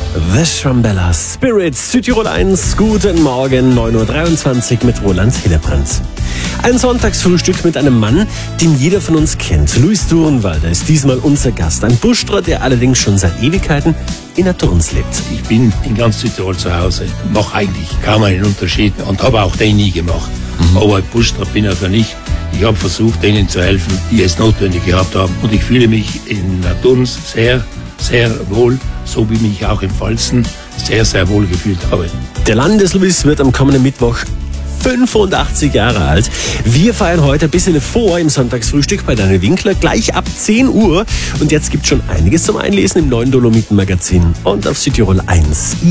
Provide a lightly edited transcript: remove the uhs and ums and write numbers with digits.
The Schwambella Spirits, Südtirol 1, guten Morgen, 9.23 Uhr mit Roland Hillebrand. Ein Sonntagsfrühstück mit einem Mann, den jeder von uns kennt. Luis Durnwalder ist diesmal unser Gast. Ein Buschtra, der allerdings schon seit Ewigkeiten in der Turns lebt. Ich bin in ganz Südtirol zu Hause, mache eigentlich kaum einen Unterschied und habe auch den nie gemacht. Aber ein Buschtra bin ich ja nicht. Ich habe versucht, denen zu helfen, die es notwendig gehabt haben. Und ich fühle mich in der Turns sehr, sehr wohl, so wie mich auch in Pfalzen sehr, sehr wohl gefühlt habe. Der Landesluis wird am kommenden Mittwoch 85 Jahre alt. Wir feiern heute ein bisschen vor im Sonntagsfrühstück bei Daniel Winkler, gleich ab 10 Uhr. Und jetzt gibt's schon einiges zum Einlesen im neuen Dolomiten-Magazin und auf Südtirol 1.